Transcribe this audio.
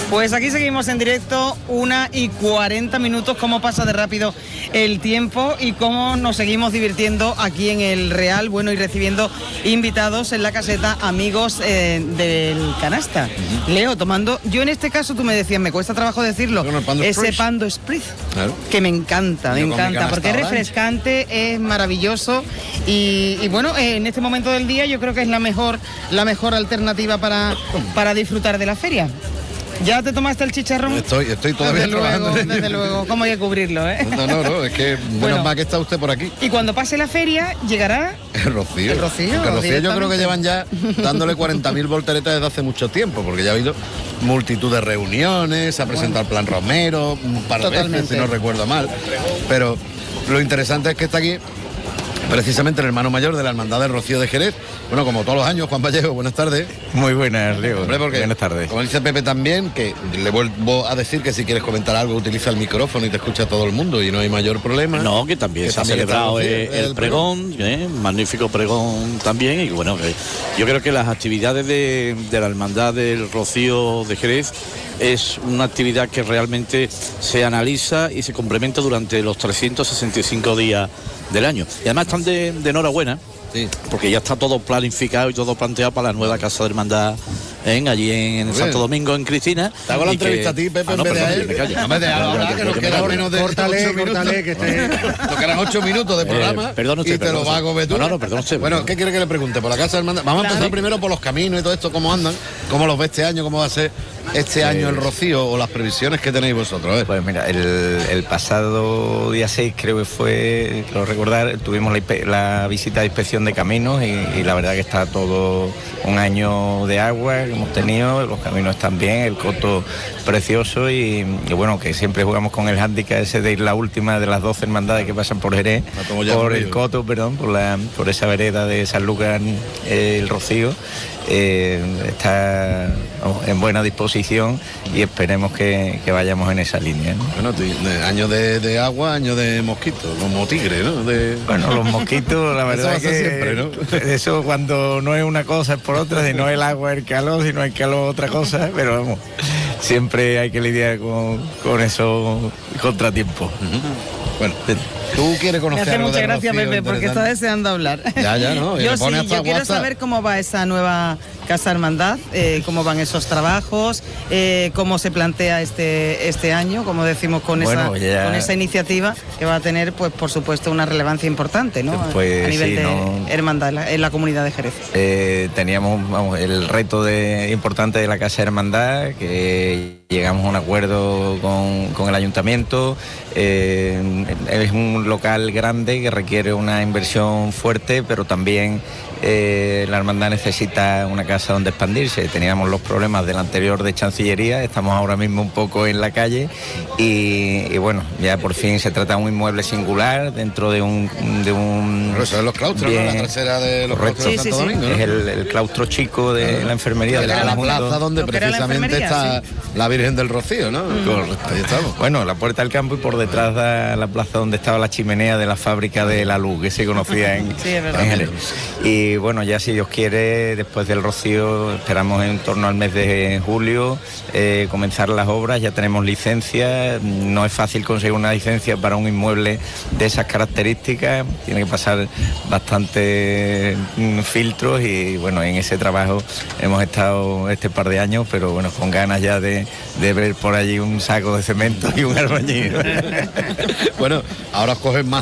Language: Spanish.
Pues aquí seguimos en directo, 1:40, cómo pasa de rápido el tiempo y cómo nos seguimos divirtiendo aquí en el Real, bueno, y recibiendo invitados en la caseta, amigos del Canasta. Leo, tomando, yo en este caso, tú me decías, me cuesta trabajo decirlo, ese Pando Spritz, claro, que me encanta, porque es refrescante, es maravilloso y bueno, en este momento del día yo creo que es la mejor alternativa para disfrutar de la feria. ¿Ya te tomaste el chicharrón? Estoy todavía trabajando. Desde luego, ¿cómo hay que cubrirlo, eh? No, es que menos mal que está usted por aquí. Y cuando pase la feria, llegará... El Rocío. Yo creo que llevan ya dándole 40.000 volteretas desde hace mucho tiempo, porque ya ha habido multitud de reuniones, se ha presentado el Plan Romero, un par de veces, si no recuerdo mal. Pero lo interesante es que está aquí precisamente el hermano mayor de la Hermandad del Rocío de Jerez. Bueno, como todos los años, Juan Vallejo, buenas tardes. Muy buenas, Leo. Hombre, porque, buenas tardes. Como dice Pepe también, que le vuelvo a decir que si quieres comentar algo, utiliza el micrófono y te escucha todo el mundo y no hay mayor problema. No, que también se ha celebrado el pregón, magnífico pregón también. Y bueno, yo creo que las actividades de la Hermandad del Rocío de Jerez es una actividad que realmente se analiza y se complementa durante los 365 días del año. Y además están de enhorabuena, sí, porque ya está todo planificado y todo planteado para la nueva Casa de Hermandad allí en Santo Domingo, en Cristina. Te hago la entrevista a ti, Pepe, en vez de a él. No me dejes, que nos quedan menos de 8 minutos. Nos quedan 8 minutos de programa y te lo va a comer tú. No, perdón usted. Bueno, ¿qué quiere que le pregunte? Por la Casa de Hermandad. Vamos a empezar primero por los caminos y todo esto, cómo andan, cómo los ve este año, cómo va a ser este año el Rocío o las previsiones que tenéis vosotros. Pues mira, el pasado día 6 creo que fue, quiero recordar, tuvimos la visita de inspección de caminos y la verdad que está todo un año de agua que hemos tenido, los caminos están bien, el coto precioso y bueno, que siempre jugamos con el hándicap ese de ir la última de las 12 hermandades que pasan por Jerez, por el coto, por esa vereda de San Lucas, el Rocío. Está en buena disposición y esperemos que vayamos en esa línea, ¿no? Bueno, año de agua, año de mosquitos, como tigre, ¿no? Bueno, los mosquitos, la verdad es que siempre, ¿no? Eso cuando no es una cosa es por otra, si no el agua el calor, si no hay calor otra cosa, pero vamos, siempre hay que lidiar con esos contratiempos. Bueno, tú quieres conocer algo de Rocío. Muchas gracias, Pepe, porque está deseando hablar. Ya, no. Yo quiero saber cómo va esa nueva Casa Hermandad, cómo van esos trabajos, cómo se plantea este año, como decimos, con esa iniciativa que va a tener, pues por supuesto, una relevancia importante, ¿no? Pues, a nivel de hermandad en la comunidad de Jerez. Teníamos el reto importante de la Casa Hermandad, que llegamos a un acuerdo con el ayuntamiento. Es un local grande que requiere una inversión fuerte, pero también la hermandad necesita una casa donde expandirse. Teníamos los problemas del anterior de Chancillería, estamos ahora mismo un poco en la calle y bueno, ya por fin se trata de un inmueble singular dentro de un Pero eso es los claustros, ¿no? La trasera de los claustros de Santo Domingo, ¿no? Es el claustro chico de la enfermería de la plaza donde precisamente está la Virgen del Rocío, ¿no? Correcto, ahí estamos. Bueno, la puerta del campo y por detrás da la plaza donde estaba la chimenea de la fábrica de la luz, que se conocía en Jerez. Y bueno, ya si Dios quiere, después del Rocío, esperamos en torno al mes de julio comenzar las obras. Ya tenemos licencia, no es fácil conseguir una licencia para un inmueble de esas características, tiene que pasar bastante filtros y bueno, en ese trabajo hemos estado este par de años, pero bueno, con ganas ya de ver por allí un saco de cemento y un albañil. Bueno, ahora os cogen más